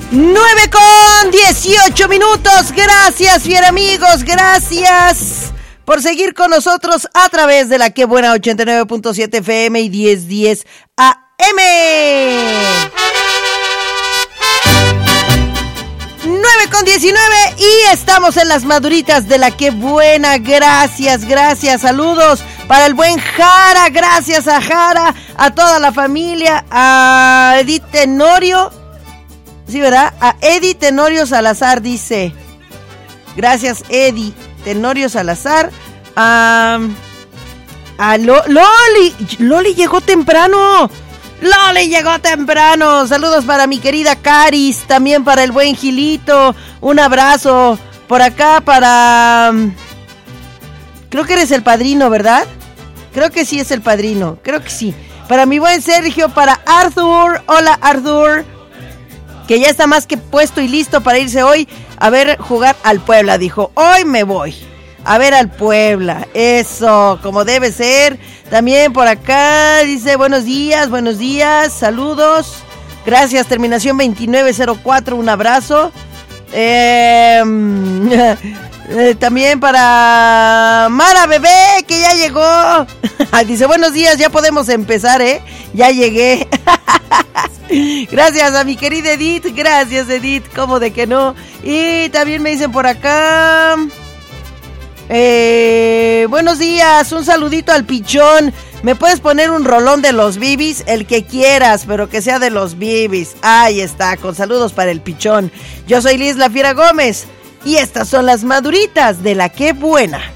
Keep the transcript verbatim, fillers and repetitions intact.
nueve con dieciocho minutos. Gracias, fiel amigos. Gracias por seguir con nosotros a través de la Que Buena ochenta y nueve punto siete F M y diez diez A M. nueve con diecinueve y estamos en las maduritas de la Que Buena. Gracias, gracias. Saludos para el buen Jara. Gracias a Jara, a toda la familia, a Edith Tenorio. Sí, ¿verdad? A Edith Tenorio Salazar dice. Gracias, Edith Tenorio Salazar. A, a Lo, Loli. Loli llegó temprano. Loli llegó temprano. Saludos para mi querida Caris. También para el buen Gilito. Un abrazo. Por acá para... Creo que eres el padrino, ¿verdad? Creo que sí es el padrino. Creo que sí. Para mi buen Sergio. Para Arthur. Hola, Arthur. Que ya está más que puesto y listo para irse hoy a ver jugar al Puebla. Dijo, hoy me voy a ver al Puebla. Eso, como debe ser. También por acá dice, buenos días, buenos días, saludos. Gracias, terminación veintinueve cero cuatro, un abrazo. Eh, eh, también para Mara Bebé, que ya llegó. Dice, buenos días, ya podemos empezar, ¿eh? Ya llegué. Gracias a mi querida Edith. Gracias, Edith, ¿cómo de que no? Y también me dicen por acá, eh, buenos días, un saludito al Pichón. ¿Me puedes poner un rolón de los Bibis? El que quieras, pero que sea de los Bibis. Ahí está, con saludos para el Pichón. Yo soy Liz La Fiera Gómez y estas son las maduritas de la Que Buena.